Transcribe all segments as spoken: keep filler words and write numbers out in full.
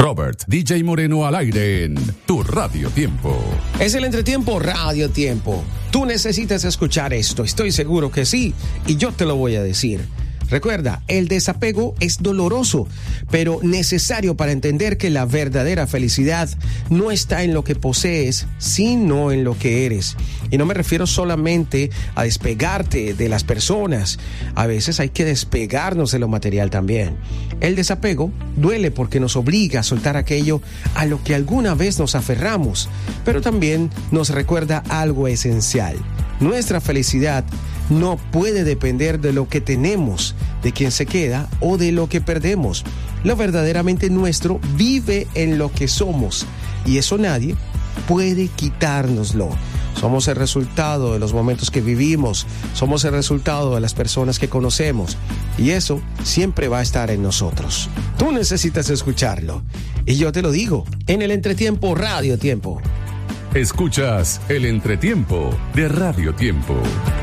Robert D J Moreno al aire en Tu Radio Tiempo. Es el entretiempo Radio Tiempo. Tú necesitas escuchar esto, estoy seguro que sí, y yo te lo voy a decir. Recuerda, el desapego es doloroso, pero necesario para entender que la verdadera felicidad no está en lo que posees, sino en lo que eres. Y no me refiero solamente a despegarte de las personas. A veces hay que despegarnos de lo material también. El desapego duele porque nos obliga a soltar aquello a lo que alguna vez nos aferramos, pero también nos recuerda algo esencial. Nuestra felicidad no puede depender de lo que tenemos, de quién se queda o de lo que perdemos. Lo verdaderamente nuestro vive en lo que somos, y eso nadie puede quitárnoslo. Somos el resultado de los momentos que vivimos, somos el resultado de las personas que conocemos, y eso siempre va a estar en nosotros. Tú necesitas escucharlo, y yo te lo digo, en el entretiempo Radio Tiempo. Escuchas el entretiempo de Radio Tiempo.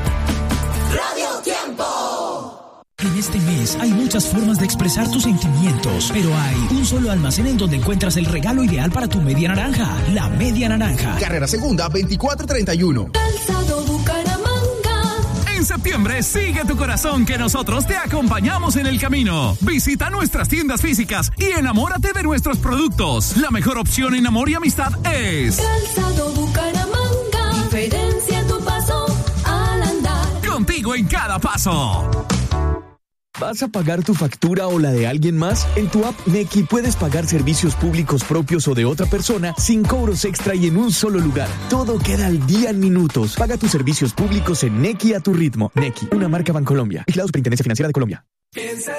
En este mes hay muchas formas de expresar tus sentimientos, pero hay un solo almacén en donde encuentras el regalo ideal para tu media naranja. La Media Naranja. Carrera Segunda, veinticuatro treinta y uno. Calzado Bucaramanga. En septiembre, sigue tu corazón que nosotros te acompañamos en el camino. Visita nuestras tiendas físicas y enamórate de nuestros productos. La mejor opción en amor y amistad es Calzado Bucaramanga. Diferencia tu paso al andar. Contigo en cada paso. ¿Vas a pagar tu factura o la de alguien más? En tu app Nequi puedes pagar servicios públicos propios o de otra persona sin cobros extra y en un solo lugar. Todo queda al día en minutos. Paga tus servicios públicos en Nequi a tu ritmo. Nequi, una marca Bancolombia. Vigilado Superintendencia Financiera de Colombia. Piensa